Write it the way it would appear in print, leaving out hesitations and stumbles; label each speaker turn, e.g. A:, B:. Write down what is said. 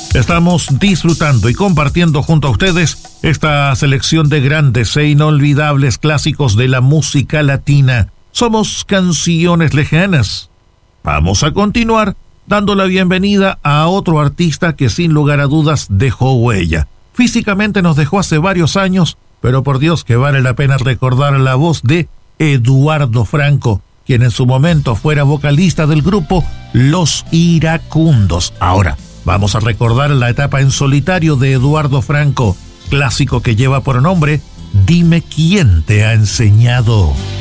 A: Estamos disfrutando y compartiendo junto a ustedes esta selección de grandes e inolvidables clásicos de la música latina. Somos Canciones Lejanas. Vamos a continuar dando la bienvenida a otro artista que sin lugar a dudas dejó huella. Físicamente nos dejó hace varios años, pero por Dios que vale la pena recordar la voz de Eduardo Franco, quien en su momento fuera vocalista del grupo Los Iracundos. Ahora, vamos a recordar la etapa en solitario de Eduardo Franco, clásico que lleva por nombre Dime quién te ha enseñado.